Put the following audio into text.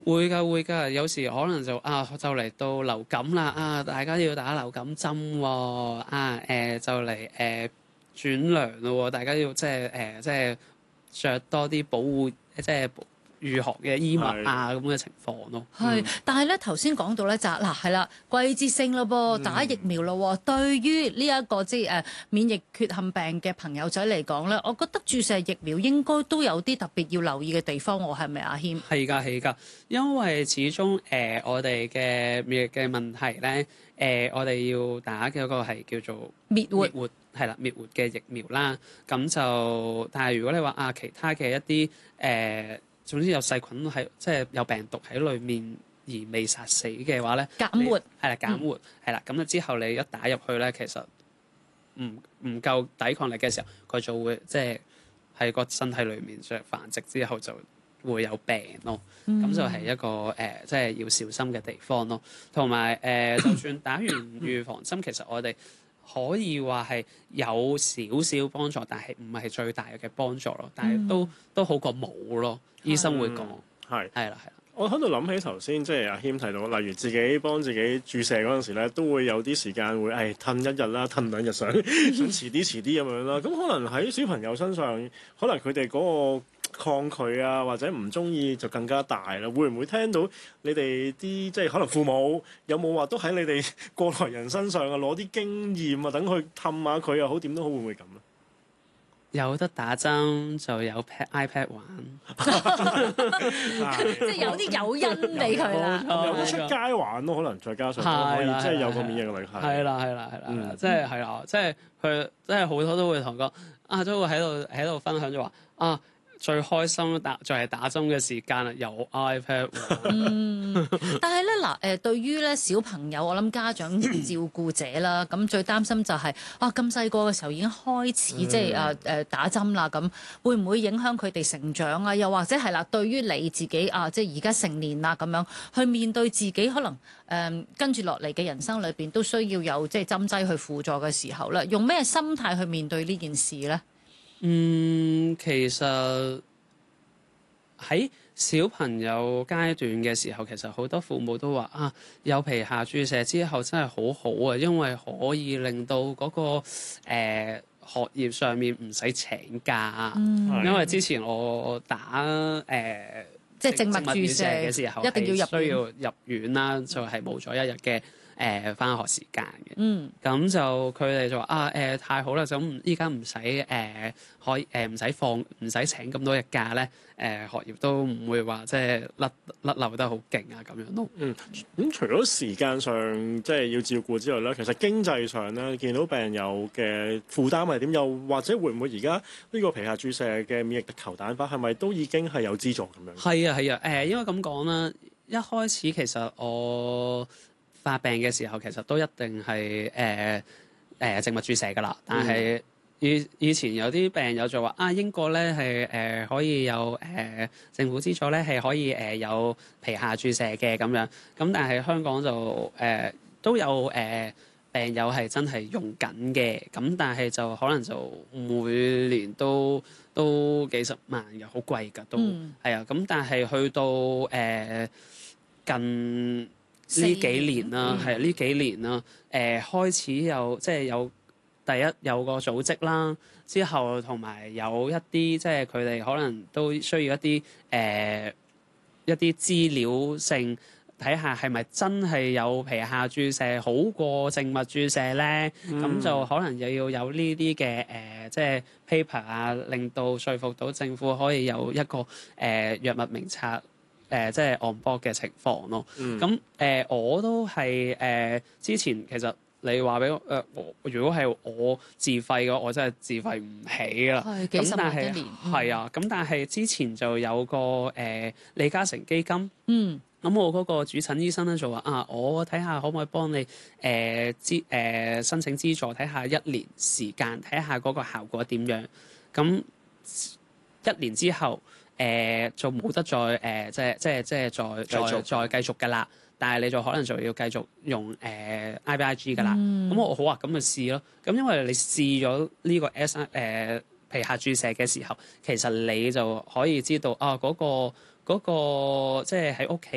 會㗎會㗎，有時可能就就嚟到流感啦大家要打流感針喎就嚟轉涼咯喎，大家要即係着多啲保護即係預防嘅衣物咁嘅情況咯。 係，但係咧頭先講到咧就嗱係啦，季節性咯噃，打疫苗咯喎。對於呢一個即係免疫缺陷病嘅朋友仔嚟講咧，我覺得注射疫苗應該都有啲特別要留意嘅地方喎，係咪阿謙？ 係㗎係㗎，因為始終我哋嘅免疫嘅問題咧，我哋要打嘅嗰個係叫做滅活係啦，滅活嘅疫苗啦。咁就但係如果你話其他嘅一啲總之有細菌喺即係有病毒喺裏面而未殺死嘅話咧， 減活係啦，減活係啦。咁之後你一打入去咧，其實唔夠抵抗力嘅時候，佢就會即係喺個身體裏面再繁殖之後就會有病咯。咁就係一個即係要小心嘅地方咯。同埋就算打完預防針，其實我哋可以話係有少少幫助，但係唔係最大嘅幫助咯。但係都好過冇咯。醫生會講係啦。 我喺度諗起頭先，即係阿謙提到，例如自己幫自己注射嗰陣時咧，都會有啲時間會褪一日啦，褪兩日想遲啲咁樣啦。咁可能喺小朋友身上，可能佢哋嗰個抗拒或者唔中意就更加大啦。會唔會聽到你哋啲即係可能父母有冇話都喺你哋過來人身上攞啲經驗等佢氹下佢又好，點都好，會唔會咁咧？ 有得打針就有 iPad 玩， 即係有啲誘因俾佢啦。 有得出街玩咯，可能再加上可以即係有個免疫力。 係啦，即係佢即係好多都會同我講都會喺度分享咗話最開心就係打針嘅時間啦，有 iPad 玩。 但係咧對於咧小朋友，我諗家長照顧者啦，咁最擔心就係咁細個嘅時候已經開始即係打針啦，咁會唔會影響佢哋成長啊？又或者係啦，對於你自己即係而家成年啦咁樣去面對自己可能跟住落嚟嘅人生裏邊都需要有即係針劑去輔助嘅時候咧，用咩心態去面對呢件事咧？ 其實喺小朋友階段嘅時候，其實好多父母都話有皮下注射之後真係好好啊，因為可以令到嗰個學業上面唔使請假。因為之前我打即係靜脈注射嘅時候，一定要需要入院啦，就係冇咗一日嘅返學時間嘅。咁就佢哋就話太好啦，咁依家唔使可以唔使請咁多日假咧，學業都唔會話即係甩漏得好勁咁樣咯。 咁除咗時間上即係要照顧之外咧，其實經濟上咧，見到病友嘅負擔係點？又或者會唔會而家呢個皮下注射嘅免疫力球蛋白係咪都已經係有資助咁樣？ 係啊，因為咁講啦，一開始其實我發病嘅時候，其實都一定係靜脈注射噶啦。但係以前有啲病友就話英國咧係可以有政府資助咧係可以有皮下注射嘅咁樣。咁但係香港就都有病友係真係用緊嘅。咁但係就可能就每年都幾十萬嘅，好貴㗎都係啊。咁但係去到近呢幾年啦，呢幾年啦，開始有即係有第一有個組織啦，之後同埋有一啲即係佢哋可能都需要一啲資料性睇下係咪真係有皮下注射好過靜脈注射咧？咁就可能又要有呢啲嘅即係 paper 令到說服到政府可以有一個藥物名冊。即係 on board 嘅情況咯。咁我都係之前其實你話俾我如果係我自費嘅，我真係自費唔起啦。 幾十萬一年。 係啊，咁但係之前就有個李嘉誠基金。咁我嗰個主診醫生咧就話我睇下可唔可以幫你申請資助，睇下一年時間，睇下嗰個效果點樣。咁1年之後。就冇得再即係再繼續㗎啦，但係你就可能就要繼續用IVIG 㗎啦。咁我好咁咪試咯。咁因為你試咗呢個皮下注射嘅時候，其實你就可以知道嗰個即係喺屋企。